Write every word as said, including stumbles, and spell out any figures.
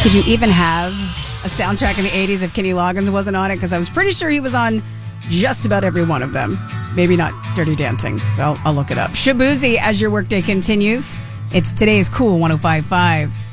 Could you even have a soundtrack in the eighties if Kenny Loggins wasn't on it? Because I was pretty sure he was on just about every one of them. Maybe not Dirty Dancing, but I'll, I'll look it up. Shabuzi, as your workday continues. It's today's Cool one oh five point five.